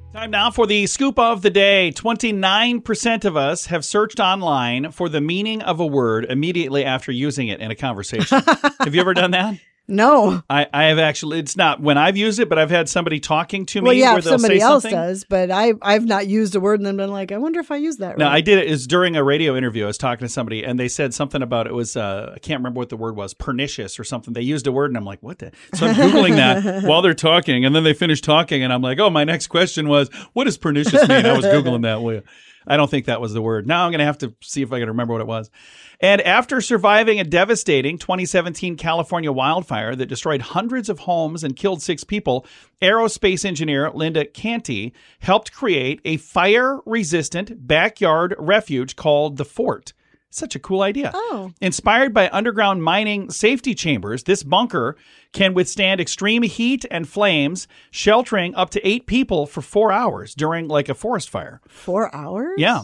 Time now for the scoop of the day. 29% of us have searched online for the meaning of a word immediately after using it in a conversation. Have you ever done that? No. I have actually. It's not when I've used it, but I've had somebody talking to me Well, yeah, where if they'll somebody say else something. does, but I've not used a word and then been like, I wonder if I used that right. No, I did it. It was during a radio interview. I was talking to somebody, and they said something about it was, I can't remember what the word was, pernicious or something. They used a word, and I'm like, what the? So I'm Googling that while they're talking, and then they finish talking, and I'm like, oh, my next question was, what does pernicious mean? I was Googling that. I don't think that was the word. Now I'm going to have to see if I can remember what it was. And after surviving a devastating 2017 California wildfire that destroyed hundreds of homes and killed 6 people, aerospace engineer Linda Canty helped create a fire-resistant backyard refuge called The Fort. Such a cool idea. Oh. Inspired by underground mining safety chambers, this bunker can withstand extreme heat and flames, sheltering up to 8 people for 4 hours during like a forest fire. 4 hours? Yeah.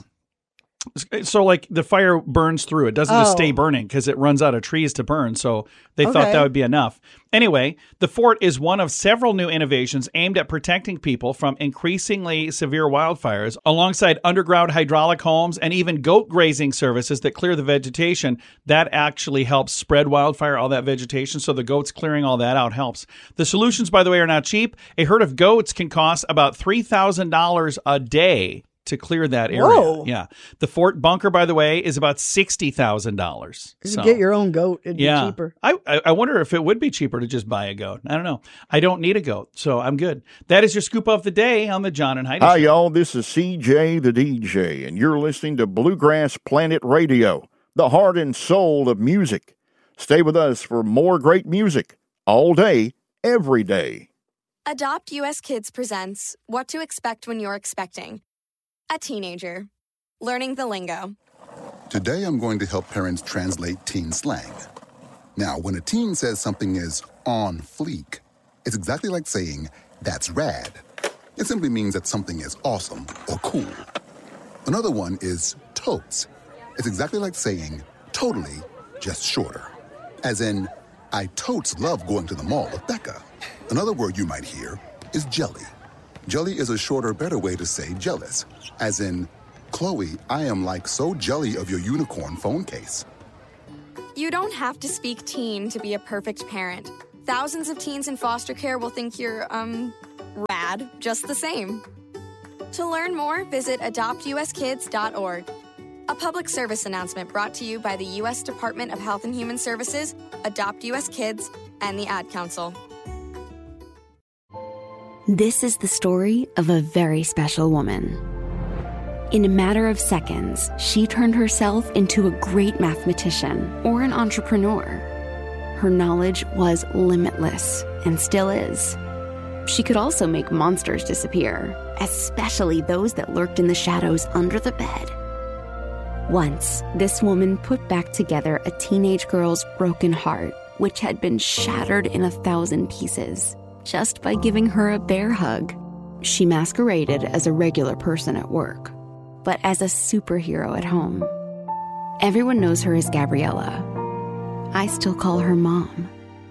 So like the fire burns through. It doesn't just stay burning because it runs out of trees to burn. So they thought that would be enough. Anyway, the fort is one of several new innovations aimed at protecting people from increasingly severe wildfires, alongside underground hydraulic homes and even goat grazing services that clear the vegetation. That actually helps spread wildfire, all that vegetation. So the goats clearing all that out helps. The solutions, by the way, are not cheap. A herd of goats can cost about $3,000 a day to clear that area. Whoa. Yeah. The fort bunker, by the way, is about $60,000. You get your own goat. It'd be cheaper. I wonder if it would be cheaper to just buy a goat. I don't know. I don't need a goat, so I'm good. That is your scoop of the day on the John and Heidi Show. Hi, y'all. This is CJ the DJ, and you're listening to Bluegrass Planet Radio, the heart and soul of music. Stay with us for more great music all day, every day. Adopt US Kids presents What to Expect When You're Expecting. A teenager. Learning the lingo. Today I'm going to help parents translate teen slang. Now, when a teen says something is on fleek, it's exactly like saying, that's rad. It simply means that something is awesome or cool. Another one is totes. It's exactly like saying, totally, just shorter. As in, I totes love going to the mall with Becca. Another word you might hear is jelly. Jelly is a shorter, better way to say jealous. As in, Chloe, I am like so jelly of your unicorn phone case. You don't have to speak teen to be a perfect parent. Thousands of teens in foster care will think you're, rad just the same. To learn more, visit adoptuskids.org. A public service announcement brought to you by the U.S. Department of Health and Human Services, Adopt U.S. Kids, and the Ad Council. This is the story of a very special woman. In a matter of seconds, she turned herself into a great mathematician or an entrepreneur. Her knowledge was limitless and still is. She could also make monsters disappear, especially those that lurked in the shadows under the bed. Once, this woman put back together a teenage girl's broken heart, which had been shattered in 1,000 pieces, just by giving her a bear hug. She masqueraded as a regular person at work, but as a superhero at home. Everyone knows her as Gabriella. I still call her Mom.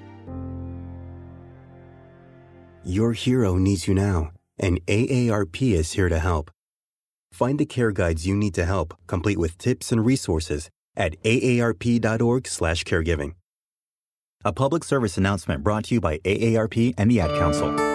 Your hero needs you now, and AARP is here to help. Find the care guides you need to help, complete with tips and resources at aarp.org/caregiving. A public service announcement brought to you by AARP and the Ad Council.